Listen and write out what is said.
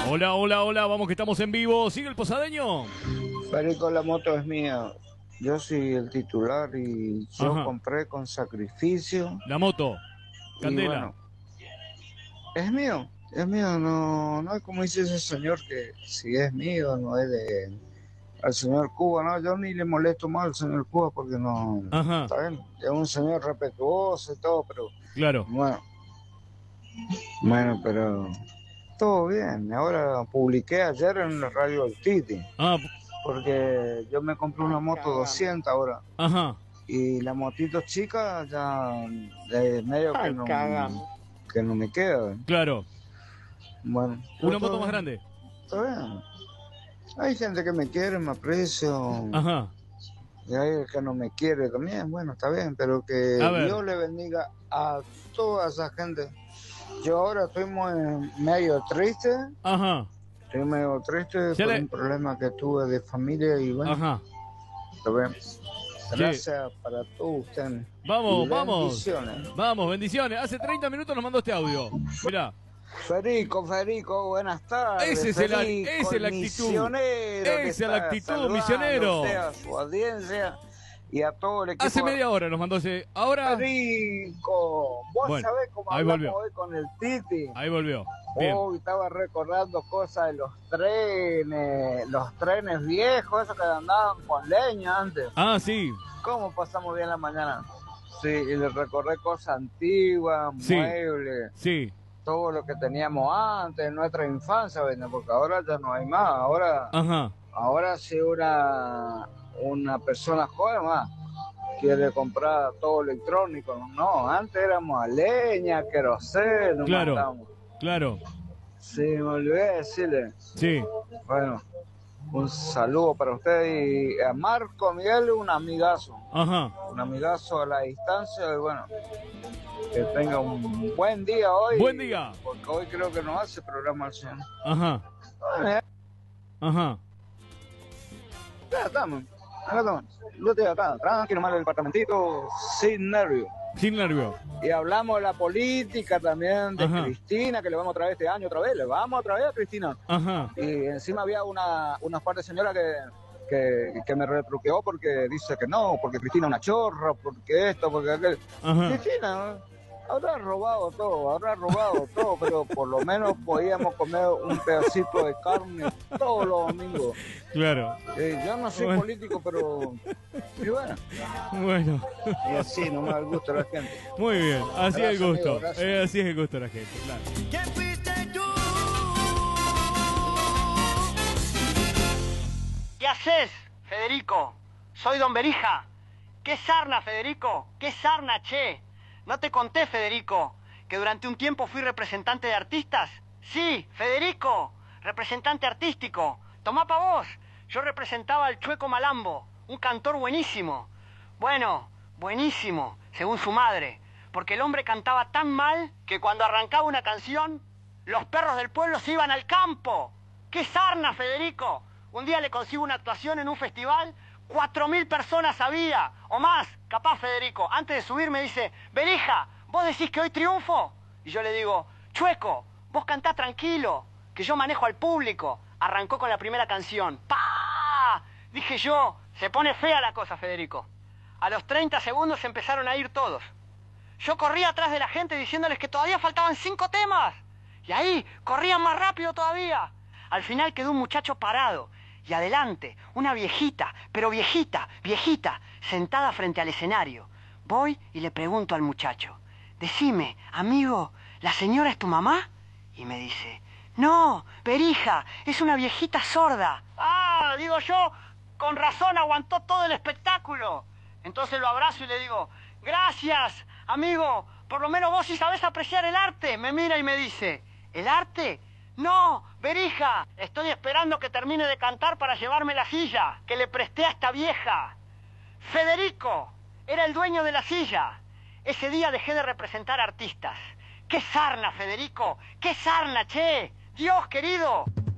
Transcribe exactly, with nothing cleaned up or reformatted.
Hola, hola, hola, vamos que estamos en vivo. ¿Sigue el posadeño? Federico, la moto es mía. Yo soy el titular y yo Ajá. compré con sacrificio. La moto, Y Candela. bueno, es mío, es mío. No, no es como dice ese señor que si es mío, no es de al señor Cuba. No, yo ni le molesto más al señor Cuba porque no, Ajá, está bien, es un señor respetuoso y todo, pero claro. bueno, bueno, pero todo bien. Ahora publiqué ayer en la radio El Titi, Ah, porque yo me compré una moto doscientos ahora. ajá, Y la motito chica ya de medio que Ay, no, cagamos. que no me queda. claro. Bueno, pero Una moto todo más bien, grande. todo bien. Hay gente que me quiere, me aprecia, Ajá. y hay el que no me quiere también. Bueno, está bien, pero que A ver. Dios le bendiga a toda esa gente. Yo ahora estoy muy medio triste, Ajá. estoy medio triste Ya por le- un problema que tuve de familia y bueno, Ajá. está bien. Gracias para todos ustedes. Vamos, Y vamos. bendiciones. Vamos, bendiciones. Hace treinta minutos nos mandó este audio. Mirá. Federico, Federico, buenas tardes. Ese es el, Federico, esa es la actitud. misionero que Esa es la está actitud, saludando misionero. a usted, a su audiencia y a todo el equipo. Hace media hora nos mandó ese. Ahora. Federico, vos Bueno, sabés cómo ahí hablamos volvió. hoy con el Titi. Ahí volvió. Bien. Hoy estaba recordando cosas de los trenes, los trenes viejos, esos que andaban con leña antes. Ah, sí. ¿Cómo pasamos bien la mañana? Sí, y le recordé cosas antiguas, Sí. muebles. Sí. Todo lo que teníamos antes en nuestra infancia, ¿verdad? Porque ahora ya no hay más. Ahora, Ajá. ahora si una, una persona joven más quiere comprar todo electrónico, no, antes éramos a leña, queroseno, Claro. matamos. Claro. Sí, me olvidé de decirle. Sí. Bueno, un saludo para usted y a Marco Miguel, un amigazo, Ajá. un amigazo a la distancia y bueno, que tenga un buen día hoy. Buen día. Porque hoy creo que no hace programa al señor. Ajá. Bueno, Ajá. ya estamos. Acá estamos. Yo estoy acá, tranquilo, más el departamentito, sin nervios. Sin nervio. Y hablamos de la política también, de Ajá. Cristina, que le vamos otra vez este año, otra vez, le vamos otra vez a Cristina. Ajá. Y encima había una, una parte señora que, que, que me retruqueó porque dice que no, porque Cristina es una chorra, porque esto, porque aquello. Ajá. Cristina habrá robado todo, habrá robado todo, pero por lo menos podíamos comer un pedacito de carne todos los domingos. Claro. Eh, yo no soy Bueno. político, pero... Y bueno, Bueno. y así, no me da el gusto a la gente. Muy bien. Así es el Gracias, gusto. amigo, gracias. Eh, así es el gusto de la gente. Claro. ¿Quién fuiste tú? ¿Qué haces, Federico? Soy Don Berija. ¿Qué sarna, Federico? ¿Qué sarna, che? ¿No te conté, Federico, que durante un tiempo fui representante de artistas? Sí, Federico, representante artístico. Tomá pa' vos. Yo representaba al Chueco Malambo, un cantor buenísimo. Bueno, buenísimo, según su madre, porque el hombre cantaba tan mal que cuando arrancaba una canción, los perros del pueblo se iban al campo. ¡Qué sarna, Federico! Un día le consigo una actuación en un festival, cuatro mil personas había, o más, capaz, Federico. Antes de subir me dice, Berija, ¿vos decís que hoy triunfo? Y yo le digo, Chueco, vos cantá tranquilo, que yo manejo al público. Arrancó con la primera canción. ¡Pah! Dije yo, se pone fea la cosa, Federico. A los treinta segundos empezaron a ir todos. Yo corría atrás de la gente diciéndoles que todavía faltaban cinco temas. Y ahí, corrían más rápido todavía. Al final quedó un muchacho parado. Y adelante, una viejita, pero viejita, viejita, sentada frente al escenario. Voy y le pregunto al muchacho, decime, amigo, ¿la señora es tu mamá? Y me dice, no, Berija, es una viejita sorda. Ah, digo yo, con razón aguantó todo el espectáculo. Entonces lo abrazo y le digo, gracias, amigo, por lo menos vos sí sabés apreciar el arte. Me mira y me dice, ¿el arte? No, Berija, estoy esperando que termine de cantar para llevarme la silla que le presté a esta vieja. Federico era el dueño de la silla. Ese día dejé de representar artistas. ¡Qué sarna, Federico! ¡Qué sarna, che! ¡Dios querido!